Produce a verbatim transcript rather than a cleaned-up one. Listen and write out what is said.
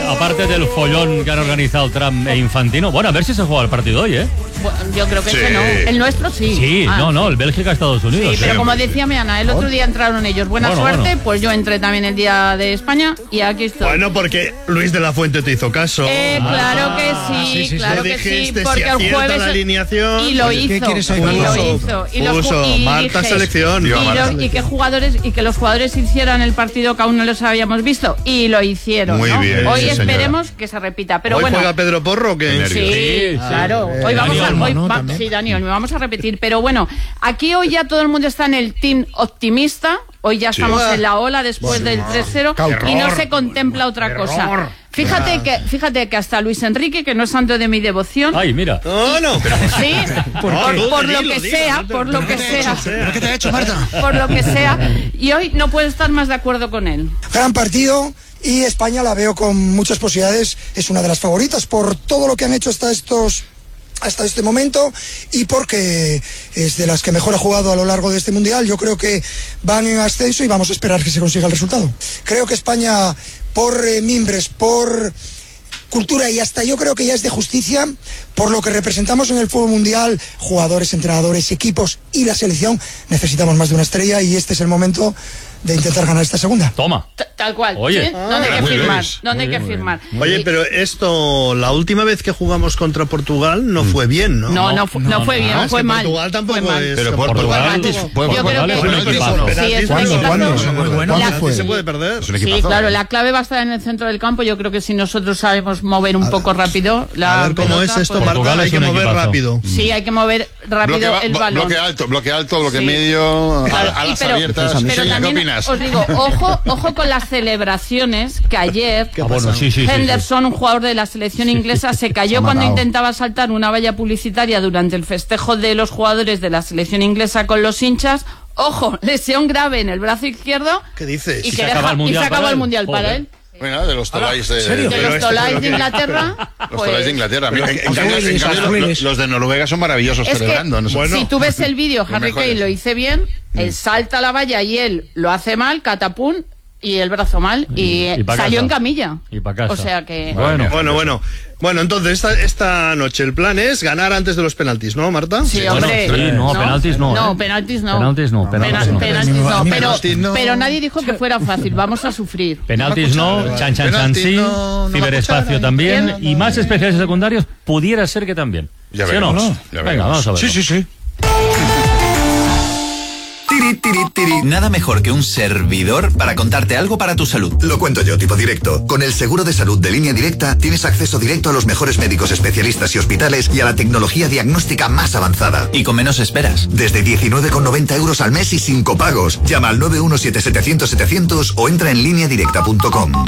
aparte del follón que han organizado Trump e Infantino, bueno, a ver si se juega el partido hoy, ¿eh? Bueno, yo creo que Sí. ese no. El nuestro sí. Sí, Ah, no, no, el Bélgica-Estados Unidos. Sí, pero ¿eh? como decía mi Ana, el otro día entraron ellos. Buena Bueno, suerte, bueno. pues yo entré también el día de España y aquí estoy. Bueno, porque Luis de la Fuente te hizo caso. Eh, claro que sí, sí, sí, claro Le que sí, dijiste porque si el acierta jueves la alineación. y lo Oye, ¿qué hizo, quieres hoy, y lo Marta? hizo, y los Puso ju- y Marta dije- selección. y, Digo, Marta los- y que jugadores y que los jugadores hicieran el partido que aún no los habíamos visto y lo hicieron. Muy ¿no? bien, Hoy sí, señora. esperemos que se repita, pero ¿Hoy bueno. juega Pedro Porro o qué? Sí, Sí, claro. sí. Hoy vamos Daniel a, hoy Olmo, ¿no? va- También. sí, Daniel, me vamos a repetir. Pero bueno, aquí hoy ya todo el mundo está en el team optimista. Hoy ya Sí. estamos en la ola después del tres cero y no se contempla otra cosa. Fíjate que, fíjate que hasta Luis Enrique, que no es santo de mi devoción, Ay, mira. No, no. Pero, sí, por, tú por dilo, lo que dilo, sea, no te- por lo no que te sea, ¿Pero qué te ha hecho, Marta? por lo que sea, y hoy no puedo estar más de acuerdo con él. Gran partido y España la veo con muchas posibilidades, es una de las favoritas por todo lo que han hecho hasta estos hasta este momento y porque es de las que mejor ha jugado a lo largo de este mundial. Yo creo que van en ascenso y vamos a esperar que se consiga el resultado. Creo que España, por eh, mimbres, por cultura y hasta yo creo que ya es de justicia, por lo que representamos en el fútbol mundial, jugadores, entrenadores, equipos y la selección, necesitamos más de una estrella y este es el momento de intentar ganar esta segunda. Toma. T- Tal cual. Oye. ¿sí? ¿Dónde hay que muy bien. firmar? ¿Dónde hay que firmar? Oye, Y- pero esto, la última vez que jugamos contra Portugal no fue bien, ¿no? No, no, fu- no, no, fue no, bien, Ah, es fue que mal. Portugal tampoco fue mal. es. Pero por Portugal, penaltis Portugal, fue Yo creo Portugal que es un Bueno, equipazo. pero sí, penaltis es un no se equipazo. puede- ¿Cuándo? Muy bueno. ¿Cuándo Penaltis fue? se puede perder. Es un Sí, equipazo. claro, la clave va a estar en el centro del campo. Yo creo que si nosotros sabemos mover un poco rápido la A ver cómo pelota, es esto, pues- Marta. Portugal Hay es que un mover equipazo. rápido. Sí, hay que mover rápido Bloque, ba- el bo- balón. bloque alto, bloque alto, bloque Sí. medio, Claro, a- y alas pero- abiertas. pero Sevilla, ¿qué también opinas? os digo, ojo, ojo con las celebraciones que ayer Ah, bueno, sí, sí, sí, sí. Henderson, un jugador de la selección inglesa, se cayó ha cuando matado. intentaba saltar una valla publicitaria durante el festejo de los jugadores de la selección inglesa con los hinchas. Ojo, lesión grave en el brazo izquierdo. ¿Qué dices? Y, Y que se deja- acaba el y mundial se acabó para el él. mundial para Joder. él. Bueno, de los Tolais de, ¿serio? De Pero los esto Tolais es de lo que- Inglaterra. los pues- Tolais de Inglaterra. Mira, Pero en, es que- en cambio, Azules, en cambio, azules. los, los de Noruega son maravillosos Es que celebrando. No sé. Bueno. si tú ves el vídeo, Los Harry mejores. Kane lo hice bien, él salta a la valla y él lo hace mal, catapum, y el brazo mal, y, Y- y pa' salió casa. en camilla. Y pa' casa. O sea que... Bueno. Bueno, bueno. Bueno, entonces esta, esta noche el plan es ganar antes de los penaltis, ¿no, Marta? Sí, Bueno, hombre. sí, no, penaltis no, No, ¿eh? penaltis no. Penaltis no, penaltis Pena- no. penaltis no, A mí pero, penaltis no. pero nadie dijo que fuera fácil. Vamos a sufrir. Penaltis no, chan chan chan Penaltis sí, no, no ciberespacio va a también, Bien. y más especiales y secundarios pudiera ser que también. Ya ¿Sí o no? veremos, ya Venga, veremos. vamos a ver. Sí, sí, sí. Tiri, tiri, tiri. Nada mejor que un servidor para contarte algo para tu salud. Lo cuento yo, tipo directo. Con el seguro de salud de Línea Directa tienes acceso directo a los mejores médicos especialistas y hospitales y a la tecnología diagnóstica más avanzada. Y con menos esperas. Desde diecinueve con noventa euros al mes y sin copagos. Llama al nueve uno siete setecientos setecientos o entra en línea directa punto com.